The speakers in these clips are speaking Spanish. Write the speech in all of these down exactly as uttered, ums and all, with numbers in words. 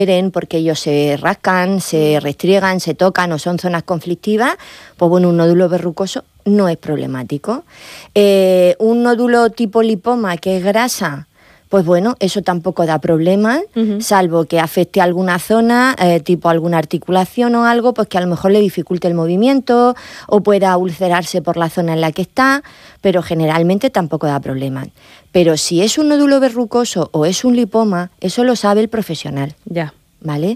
porque ellos se rascan, se restriegan, se tocan o son zonas conflictivas, pues bueno, un nódulo verrucoso no es problemático. Eh, un nódulo tipo lipoma, que es grasa, pues bueno, eso tampoco da problemas, uh-huh. salvo que afecte a alguna zona, eh, tipo alguna articulación o algo, pues que a lo mejor le dificulte el movimiento o pueda ulcerarse por la zona en la que está, pero generalmente tampoco da problemas. Pero si es un nódulo verrucoso o es un lipoma, eso lo sabe el profesional. Ya. ¿Vale?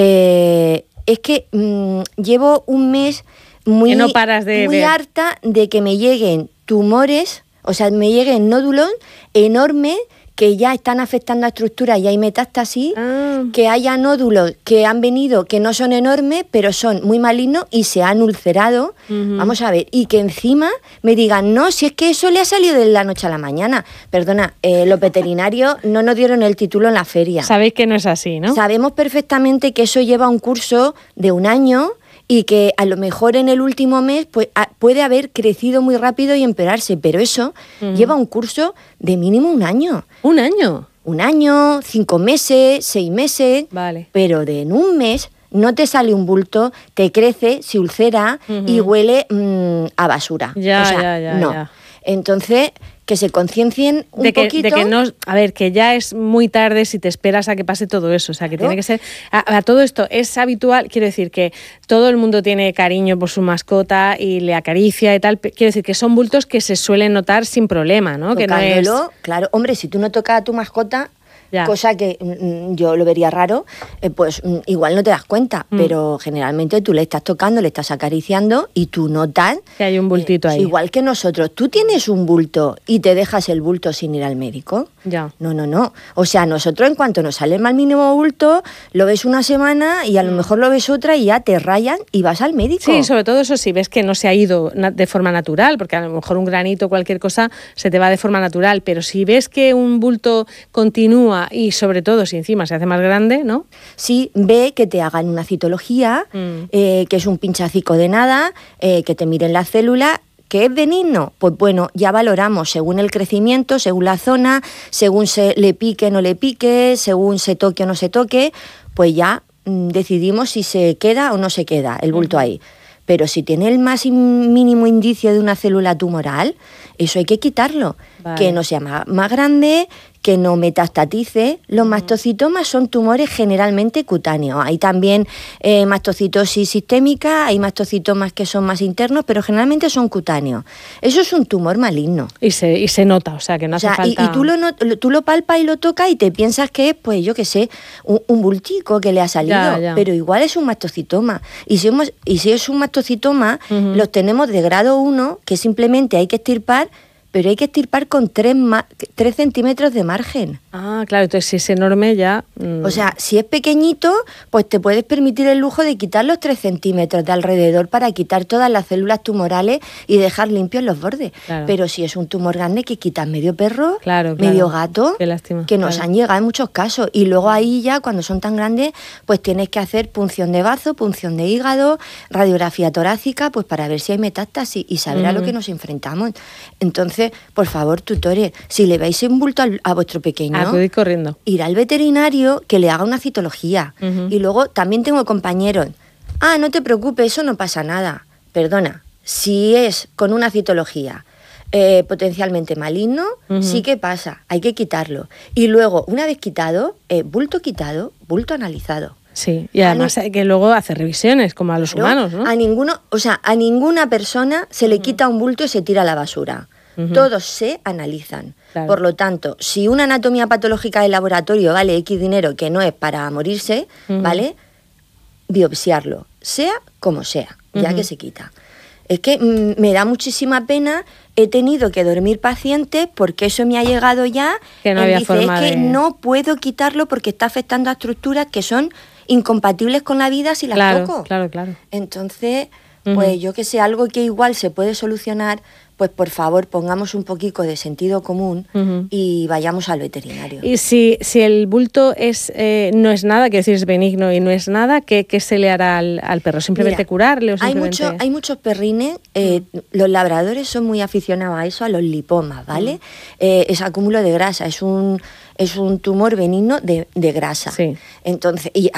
Eh, es que mmm, llevo un mes muy, no paras de muy ver. harta de que me lleguen tumores, o sea, me lleguen nódulos enormes que ya están afectando a estructuras y hay metástasis, ah. que haya nódulos que han venido, que no son enormes, pero son muy malignos y se han ulcerado, uh-huh. vamos a ver, y que encima me digan, no, si es que eso le ha salido de la noche a la mañana. Perdona, eh, los veterinarios no nos dieron el título en la feria. Sabéis que no es así, ¿no? Sabemos perfectamente que eso lleva un curso de un año, y que a lo mejor en el último mes pues, a, puede haber crecido muy rápido y empeorarse, pero eso uh-huh. lleva un curso de mínimo un año. ¿Un año? Un año, cinco meses, seis meses, vale. pero de en un mes no te sale un bulto, te crece, se ulcera uh-huh. y huele mmm, a basura. Ya, o sea, ya, ya, no. ya. Entonces, que se conciencien un de que, poquito. De que no, a ver, que ya es muy tarde si te esperas a que pase todo eso. O sea, que claro. tiene que ser... A, a todo esto es habitual, quiero decir que todo el mundo tiene cariño por su mascota y le acaricia y tal. Quiero decir que son bultos que se suelen notar sin problema, ¿no? Tocándolo, que no es... claro. Hombre, si tú no tocas a tu mascota... Ya. Cosa que mm, yo lo vería raro, eh, pues mm, igual no te das cuenta, mm. pero generalmente tú le estás tocando, le estás acariciando y tú notas que hay un bultito eh, ahí. Igual que nosotros, tú tienes un bulto y te dejas el bulto sin ir al médico. Ya. No, no, no. O sea, nosotros en cuanto nos sale el mal mínimo bulto, lo ves una semana y a lo mejor lo ves otra y ya te rayan y vas al médico. Sí, sobre todo eso si ves que no se ha ido de forma natural, porque a lo mejor un granito, cualquier cosa, se te va de forma natural, pero si ves que un bulto continúa y sobre todo si encima se hace más grande, ¿no? Sí, ve que te hagan una citología, mm. eh, que es un pinchacico de nada, eh, que te miren las células. ¿Que es benigno? Pues bueno, ya valoramos según el crecimiento, según la zona, según se le pique o no le pique, según se toque o no se toque, pues ya mmm, decidimos si se queda o no se queda el bulto uh-huh. ahí. Pero si tiene el más mínimo indicio de una célula tumoral, eso hay que quitarlo. Vale. Que no sea más, más grande, que no metastatice. Los uh-huh. mastocitomas son tumores generalmente cutáneos. Hay también eh, mastocitosis sistémica, hay mastocitomas que son más internos, pero generalmente son cutáneos. Eso es un tumor maligno. Y se, y se nota, o sea, que no hace o sea, falta... Y, y tú, lo, tú lo palpas y lo tocas y te piensas que es, pues yo qué sé, un, un bultico que le ha salido, ya, ya. pero igual es un mastocitoma. Y si, hemos, y si es un mastocitoma, uh-huh. los tenemos de grado uno, que simplemente hay que extirpar, pero hay que extirpar con tres, ma- tres centímetros de margen. Ah, claro, entonces si es enorme ya... Mmm. O sea, si es pequeñito, pues te puedes permitir el lujo de quitar los tres centímetros de alrededor para quitar todas las células tumorales y dejar limpios los bordes. Claro. Pero si es un tumor grande, que quitas medio perro, claro, claro. medio gato, Qué lástima, que nos claro. han llegado en muchos casos. Y luego ahí ya, cuando son tan grandes, pues tienes que hacer punción de bazo, punción de hígado, radiografía torácica, pues para ver si hay metástasis y saber mm. a lo que nos enfrentamos. Entonces, por favor, tutores, si le veis un bulto al, a vuestro pequeño, acudid corriendo. Ir al veterinario que le haga una citología. Uh-huh. Y luego también tengo compañeros, ah, no te preocupes, eso no pasa nada. Perdona, si es con una citología eh, potencialmente maligno, uh-huh. sí que pasa, hay que quitarlo. Y luego, una vez quitado, eh, bulto quitado, bulto analizado. Sí, y además hay que luego hacer revisiones, como a los Pero humanos, ¿no? A ninguno, o sea, a ninguna persona se le uh-huh. quita un bulto y se tira a la basura. Uh-huh. Todos se analizan. Claro. Por lo tanto, si una anatomía patológica de laboratorio vale X dinero, que no es para morirse, uh-huh. ¿vale? Biopsiarlo, sea como sea, ya uh-huh. que se quita. Es que mm, me da muchísima pena, he tenido que dormir pacientes porque eso me ha llegado ya. Que no había dice, forma es que de... no puedo quitarlo porque está afectando a estructuras que son incompatibles con la vida si las claro, toco. Claro, claro. Entonces, uh-huh. pues yo que sé, algo que igual se puede solucionar, pues por favor pongamos un poquito de sentido común uh-huh. y vayamos al veterinario. Y si, si el bulto es eh, no es nada, quiero decir, es benigno y no es nada, ¿qué, qué se le hará al, al perro? ¿Simplemente Mira, curarle o simplemente...? Hay, mucho, hay muchos perrines, eh, uh-huh. los labradores son muy aficionados a eso, a los lipomas, ¿vale? Uh-huh. Eh, es acúmulo de grasa, es un, es un tumor benigno de, de grasa. Sí. Entonces, y